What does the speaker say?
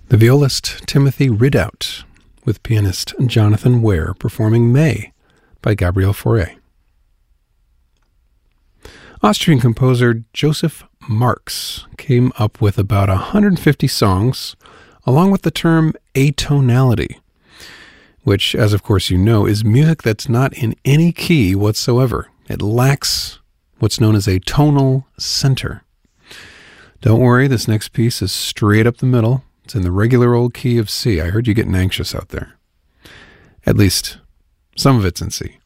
The violist Timothy Ridout with pianist Jonathan Ware performing May by Gabriel Fauré. Austrian composer Joseph Marx came up with about 150 songs along with the term atonality, which, as of course you know, is music that's not in any key whatsoever. It lacks what's known as a tonal center. Don't worry, this next piece is straight up the middle. It's in the regular old key of C. I heard you getting anxious out there. At least, some of it's in C.